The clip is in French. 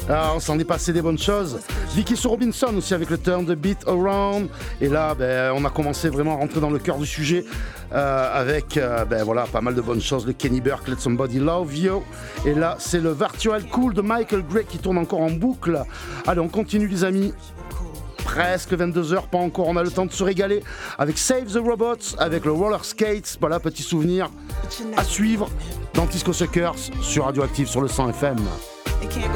Ah, on s'en est passé des bonnes choses. Vicky Robinson aussi avec le Turn the Beat Around. Et là, on a commencé vraiment à rentrer dans le cœur du sujet avec voilà, pas mal de bonnes choses. Le Kenny Burke, Let Somebody Love You. Et là, c'est le Virtual Cool de Michael Gray qui tourne encore en boucle. Allez, on continue les amis. Presque 22h, pas encore, on a le temps de se régaler avec Save the Robots, avec le Roller Skates. Voilà, petit souvenir à suivre dans Disco Suckers sur Radioactive sur le 100 FM.